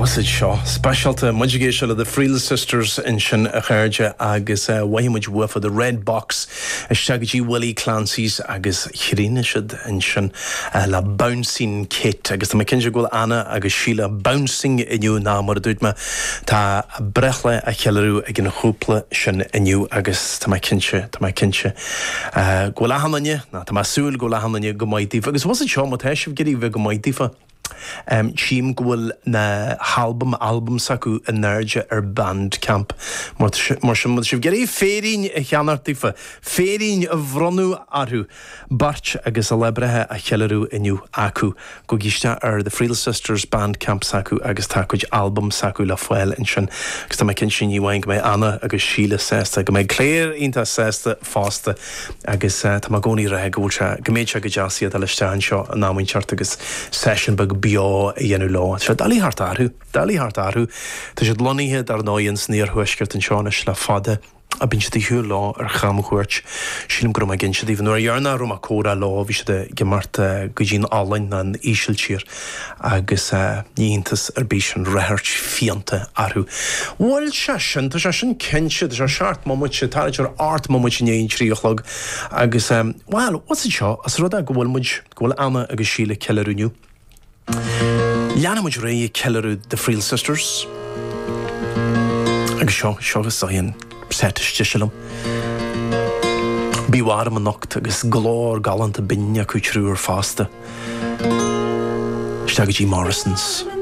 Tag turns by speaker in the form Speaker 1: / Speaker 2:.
Speaker 1: Was it seo? Specialta muigéisiile the Friel Sisters in sin a chairde agus waimiid wufa the Red Box Shaggy Willie Clancy's agus chríne siad in sin la Bouncing Kit agus tá cinse goil Anna agus Sheila Bouncing inniu ná mar dúirt me tá brechla a chelarú ag an chúpla sin inniu agus tá cinse goil ahanne ná tá súil goil ahanne go maitífa agus was it seo má teisih geí bheith go maitífa Chim gwil na album sacu a nerdja Bandcamp mar sin sib geri férin a cheanartífa férin a bhronu arhu bart agus a lebrethe a chelarú inniu acu go giste the Friel Sisters Bandcamp sacu agus tacuid album sacu la foiil in sin agus tá cin sin níhain go mé Anna agus Sheila sesta go mé Claire ínta sesta fásta agus tá gcóí rathe gúilse go méid se go deasiad a leisteán seo a námain teart agus session bag bio dhéanú lá. Se dalí hart arthú. Tá sé loníthe ar náon sníor thuisceart an seánis le fada a bín siad hiú lá ar chamchuirt sílim grom a gin siad íhan nuair dhearna rom a córa lá bhí siad gemart go dín álainn na ísiltír agus níontas ar bís an réthirt fianta arthú. Bhil se sin, tá se sin cinse, tá se seart má muid se táidir art má muid néon tríochlog agus well, what's it seo? As rud a gohfuil Anna agus Sheila celarúniu. Lianna muid ré celarú the Friel Sisters agus seo is saíonn setiste silum. Bíhhar am an nocht agus glór galanta binne acu trúr fásta. Stagad G. Morrison's